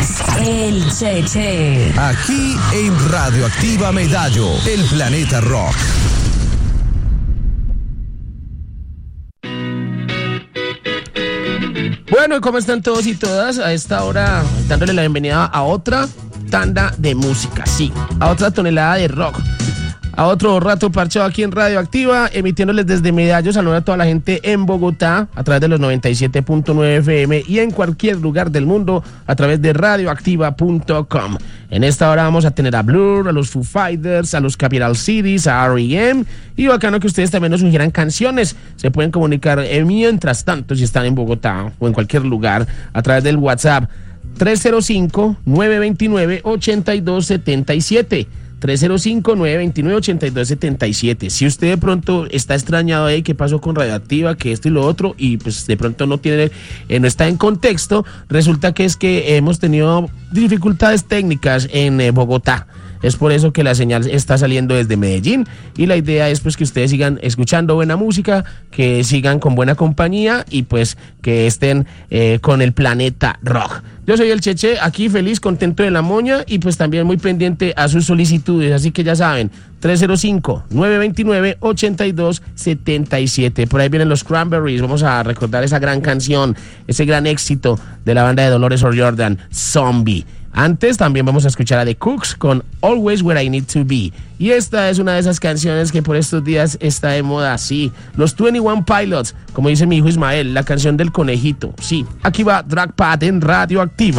es el Cheche. Aquí en Radioactiva Medallo, el planeta rock. Bueno, ¿cómo están todos y todas? A esta hora, dándole la bienvenida a otra tanda de música, sí, a otra tonelada de rock, a otro rato parchado aquí en Radioactiva, emitiéndoles desde Medallo. Saludos a toda la gente en Bogotá a través de los 97.9 FM y en cualquier lugar del mundo a través de radioactiva.com. En esta hora vamos a tener a Blur, a los Foo Fighters, a los Capital Cities, a R.E.M. y bacano que ustedes también nos sugieran canciones. Se pueden comunicar mientras tanto si están en Bogotá o en cualquier lugar a través del WhatsApp 305-929-8277. 305-929-8277. Si usted de pronto está extrañado ahí, qué pasó con Radioactiva, que esto y lo otro, y pues de pronto no tiene, no está en contexto, resulta que es que hemos tenido dificultades técnicas en Bogotá. Es por eso que la señal está saliendo desde Medellín y la idea es pues que ustedes sigan escuchando buena música, que sigan con buena compañía y pues que estén con el planeta rock. Yo soy el Cheche, aquí feliz, contento de la moña y pues también muy pendiente a sus solicitudes, así que ya saben, 305-929-8277. Por ahí vienen los Cranberries, vamos a recordar esa gran canción, ese gran éxito de la banda de Dolores O'Riordan, Zombie. Antes también vamos a escuchar a The Cooks con Always Where I Need to Be. Y esta es una de esas canciones que por estos días está de moda, sí. Los 21 Pilots, como dice mi hijo Ismael, la canción del conejito. Sí, aquí va Drag Pad en Radioactiva.